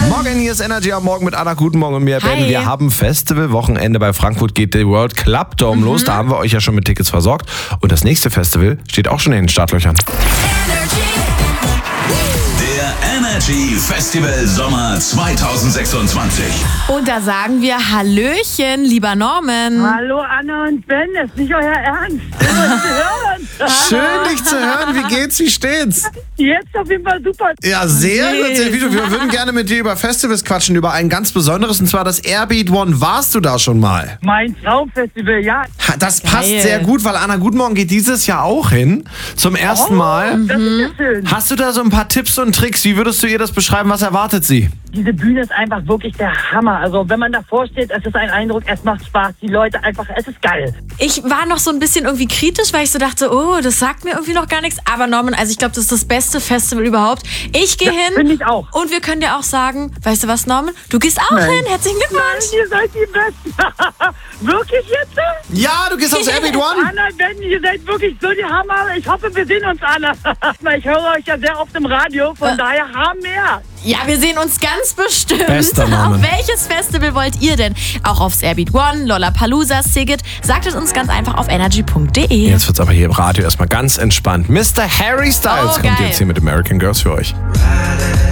Morgen, hier ist Energy am Morgen mit Anna. Guten Morgen und mir, Ben. Hi. Wir haben Festival-Wochenende bei Frankfurt geht der World Club Dome los. Da haben wir euch ja schon mit Tickets versorgt. Und das nächste Festival steht auch schon in den Startlöchern. Der Energy Festival Sommer 2026. Und da sagen wir Hallöchen, lieber Norman. Hallo Anna und Ben, das ist nicht euer Ernst. Schön, euch zu hören. Schön, dich zu hören. Wie geht's? Wie steht's? Jetzt auf jeden Fall super. Ja, sehr gut. Sehr gut. Wir würden gerne mit dir über Festivals quatschen, über ein ganz besonderes, und zwar das Airbeat One. Warst du da schon mal? Mein Traumfestival, ja. Das passt Geil. sehr gut, weil Anna Guten Morgen geht dieses Jahr auch hin. Zum ersten Mal. Das ist ja schön. Hast du da so ein paar Tipps und Tricks? Wie würdest du ihr das beschreiben? Was erwartet sie? Diese Bühne ist einfach wirklich der Hammer. Also wenn man davor steht, es ist ein Eindruck, es macht Spaß. Die Leute einfach, es ist geil. Ich war noch so ein bisschen irgendwie kritisch, weil ich so dachte, oh, das sagt mir irgendwie noch gar nichts. Aber Norman, also ich glaube, das ist das beste Festival überhaupt. Ich gehe hin. Finde ich auch. Und wir können dir auch sagen, weißt du was, Norman? Du gehst auch Nein. hin. Herzlichen Nein, Glückwunsch. ihr seid die Besten. Wirklich jetzt? Ja, du gehst aufs Airbeat One. Anna, Ben, ihr seid wirklich so die Hammer. Ich hoffe, wir sehen uns alle. Ich höre euch ja sehr oft im Radio, von daher haben wir. Ja, wir sehen uns ganz bestimmt. Bester Norman. Auf welches Festival wollt ihr denn? Auch aufs Airbeat One, Lollapalooza, Sigget? Sagt es uns ganz einfach auf energy.de. Jetzt wird's aber hier im Radio erstmal ganz entspannt. Mr. Harry Styles Oh, kommt geil. jetzt hier mit American Girls für euch.